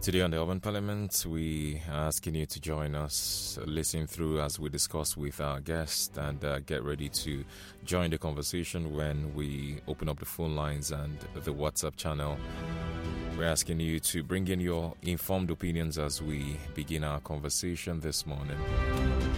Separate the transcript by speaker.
Speaker 1: Today on the Urban Parliament, we are asking you to join us, listen through as we discuss with our guest, and get ready to join the conversation when we open up the phone lines and the WhatsApp channel. We're asking you to bring in your informed opinions as we begin our conversation this morning.